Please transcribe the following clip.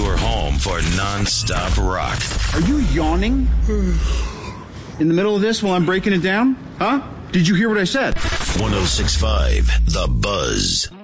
Your home for non-stop rock. Are you yawning? In the middle of this while I'm breaking it down? Huh? Did you hear what I said? 106.5 The Buzz.